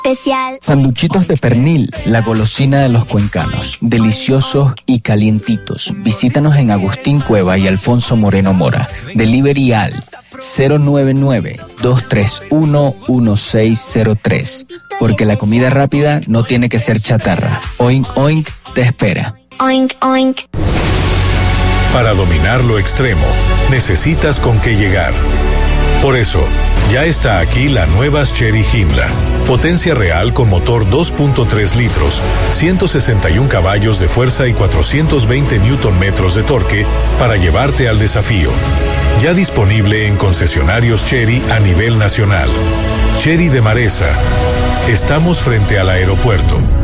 especial. Sanduchitos de pernil, la golosina de los cuencanos. Deliciosos y calientitos. Visítanos en Agustín Cueva y Alfonso Moreno Mora. Delivery al 099-231-1603. Porque la comida rápida no tiene que ser chatarra. Oink Oink te espera. Oink, oink. Para dominar lo extremo, necesitas con qué llegar. Por eso, ya está aquí la nueva Chery Himla. Potencia real con motor 2.3 litros, 161 caballos de fuerza y 420 Nm de torque para llevarte al desafío. Ya disponible en concesionarios Chery a nivel nacional. Chery de Maresa. Estamos frente al aeropuerto.